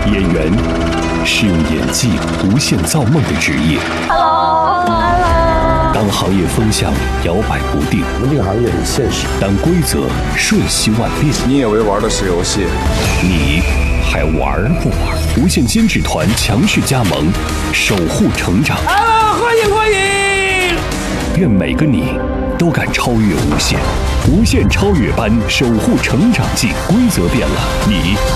演员是用演技无限造梦的职业。当行业风向摇摆不定， 我们这个行业很现实。 当规则瞬息万变， 你以为玩的是游戏， 你还玩不玩？无限监制团强势加盟，守护成长。 欢迎欢迎！ 愿每个你都敢超越无限，无限超越班守护成长记，规则变了，你